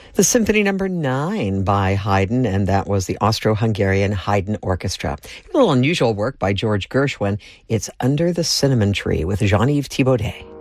The Symphony Number 9 by Haydn, and that was the Austro-Hungarian Haydn Orchestra. A little unusual work by George Gershwin. It's Under the Cinnamon Tree with Jean-Yves Thibaudet.